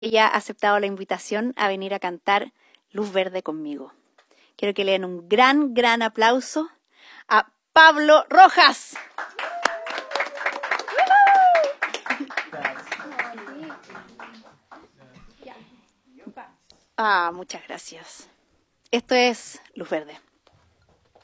ella ha aceptado la invitación a venir a cantar Luz Verde conmigo. Quiero que le den un gran, gran aplauso a Pablo Rojas. Muchas gracias. Esto es Luz Verde.